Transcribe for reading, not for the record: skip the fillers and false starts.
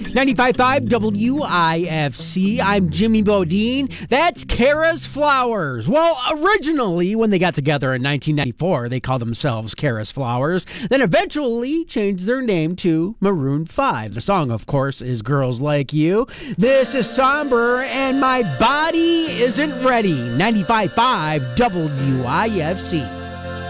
95.5 WIFC. I'm Jimmy Bodine. That's Kara's Flowers. Well, originally, when they got together in 1994, they called themselves Kara's Flowers. Then eventually changed their name to Maroon 5. The song, of course, is Girls Like You. This is Somber, and My Body Isn't Ready. 95.5 WIFC.